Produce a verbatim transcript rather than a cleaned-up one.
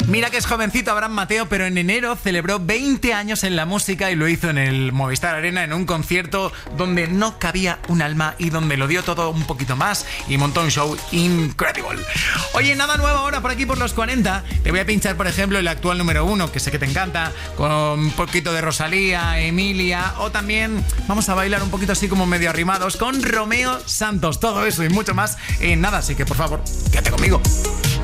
Mira que es jovencito Abraham Mateo, pero en enero celebró veinte años en la música y lo hizo en el Movistar Arena en un concierto donde no cabía un alma y donde lo dio todo un poquito más y montó un show increíble. Oye, nada nuevo ahora por aquí por los cuarenta. Te voy a pinchar, por ejemplo, el actual número uno, que sé que te encanta, con un poquito de Rosalía, Emilia, o también vamos a bailar un poquito así como medio arrimados con Romeo Santos. Todo eso y mucho más en nada, así que por favor, quédate conmigo.